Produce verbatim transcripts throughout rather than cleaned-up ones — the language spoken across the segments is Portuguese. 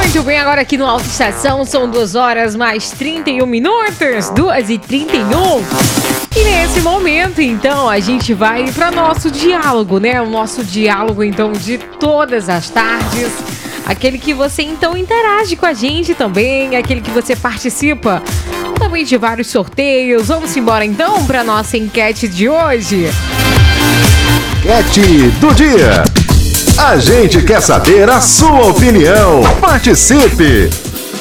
Muito bem, agora aqui no Alto Estação são duas horas mais trinta e um minutos, duas e trinta e um. E nesse momento, então, a gente vai para nosso diálogo, né? O nosso diálogo, então, de todas as tardes. Aquele que você, então, interage com a gente também, aquele que você participa também de vários sorteios. Vamos embora, então, para nossa enquete de hoje. Enquete do dia. A gente quer saber a sua opinião. Participe!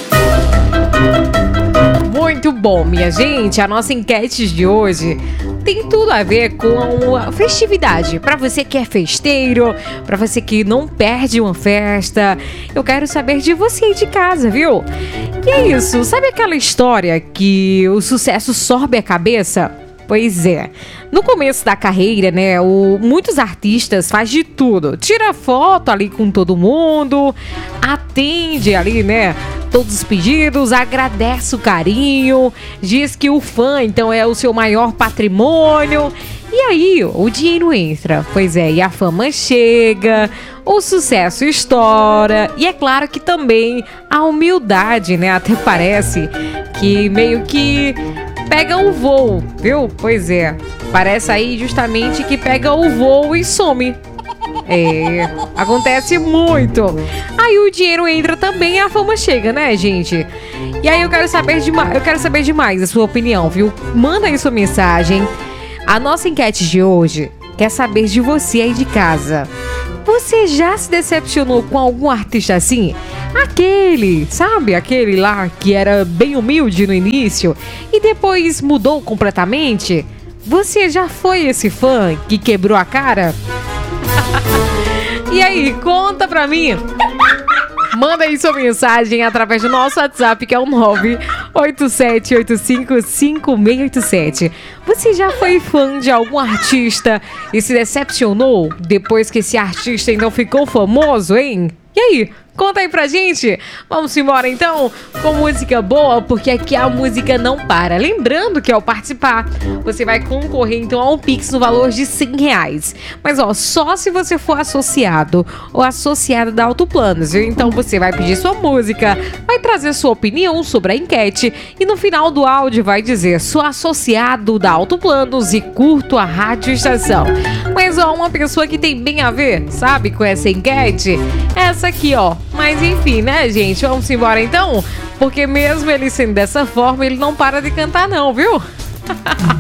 Muito bom, minha gente. A nossa enquete de hoje tem tudo a ver com a festividade. Para você que é festeiro, para você que não perde uma festa, eu quero saber de você aí de casa, viu? E é isso. Sabe aquela história que o sucesso sobe a cabeça? Pois é, no começo da carreira, né, o, muitos artistas fazem de tudo. Tira foto ali com todo mundo, atende ali, né, todos os pedidos, agradece o carinho, diz que o fã, então, é o seu maior patrimônio. E aí, o dinheiro entra, pois é, e a fama chega, o sucesso estoura, e é claro que também a humildade, né, até parece que meio que pega o voo, viu? Pois é, parece aí justamente que pega o voo e some. É, acontece muito. Aí o dinheiro entra também e a fama chega, né, gente? E aí eu quero saber demais, eu quero saber demais a sua opinião, viu? Manda aí sua mensagem. A nossa enquete de hoje quer saber de você aí de casa. Você já se decepcionou com algum artista assim? Aquele, sabe? Aquele lá que era bem humilde no início e depois mudou completamente? Você já foi esse fã que quebrou a cara? E aí, conta pra mim! Manda aí sua mensagem através do nosso WhatsApp, que é o nove oito sete oito cinco cinco seis oito sete. Você já foi fã de algum artista e se decepcionou depois que esse artista então ficou famoso, hein? E aí? Conta aí pra gente. Vamos embora então com música boa, porque aqui a música não para. Lembrando que ao participar, você vai concorrer então a um Pix no valor de cem reais. Mas ó, só se você for associado ou associada da Autoplanos, viu? Então você vai pedir sua música, vai trazer sua opinião sobre a enquete e no final do áudio vai dizer: sou associado da Autoplanos e curto a Rádio Estação. Mas ó, uma pessoa que tem bem a ver, sabe, com essa enquete, essa aqui, ó. Mas enfim, né, gente? Vamos embora então? Porque mesmo ele sendo dessa forma, ele não para de cantar não, viu?